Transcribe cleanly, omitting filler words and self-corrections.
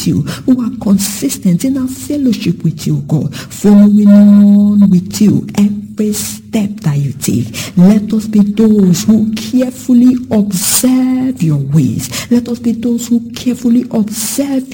you, who are consistent in our fellowship with you, God, following on with you every step that you take. Let us be those who carefully observe your ways. Let us be those who carefully observe